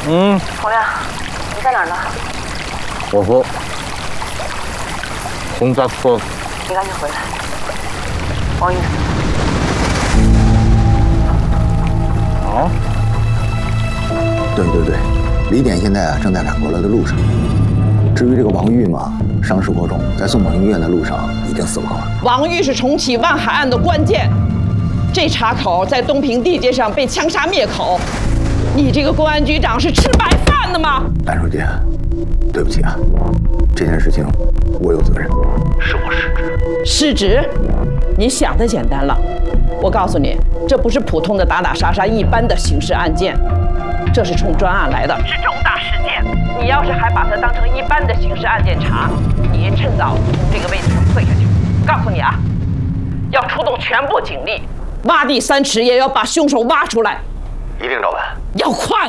洪亮，你在哪儿呢？ 我和洪家村。 你赶紧回来。王玉。 啊？ 对，李典现在正在赶过来的路上。至于这个王玉嘛，伤势过重，在送往医院的路上已经死亡了。 王玉是重启万海案的关键，这岔口在东平地界上被枪杀灭口，你这个公安局长是吃白饭的吗？ 单书记，对不起啊，这件事情我有责任，是我失职。 失职？你想的简单了。我告诉你，这不是普通的打打杀杀一般的刑事案件，这是冲专案来的，是重大事件。你要是还把它当成一般的刑事案件查，你趁早从这个位子上退下去。我告诉你啊，要出动全部警力，挖地3尺也要把凶手挖出来。 一定照办。 要快。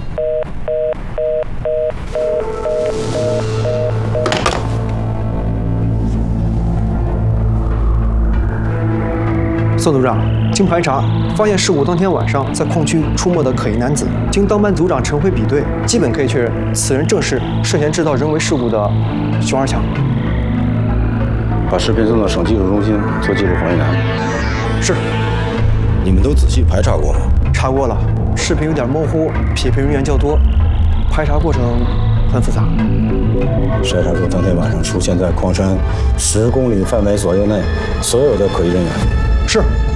宋组长，经排查发现事故当天晚上在矿区出没的可疑男子，经当班组长陈辉比对，基本可以确认此人正是涉嫌制造人为事故的熊二强。 把视频送到省技术中心做技术还原。 是。 你们都仔细排查过吗？ 查过了，视频有点模糊，匹配人员较多，排查过程很复杂。 筛查出当天晚上出现在矿山10公里范围左右内所有的可疑人员。 是。